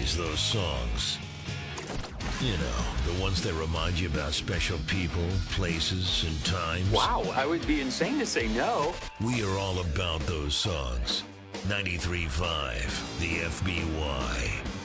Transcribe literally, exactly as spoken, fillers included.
recognize those songs. You know, the ones that remind you about special people, places, and times. Wow, I would be insane to say no. We are all about those songs. ninety-three point five, the F B Y.